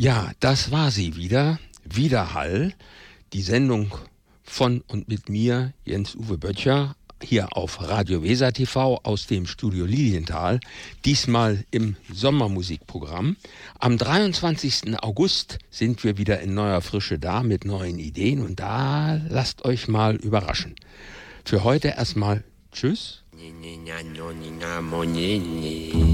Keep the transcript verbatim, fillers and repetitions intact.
Ja, das war sie wieder. Widerhall, die Sendung von und mit mir, Jens-Uwe Böttcher, hier auf Radio Weser T V aus dem Studio Lilienthal, diesmal im Sommermusikprogramm. Am dreiundzwanzigsten August sind wir wieder in neuer Frische da mit neuen Ideen und da lasst euch mal überraschen. Für heute erstmal Tschüss.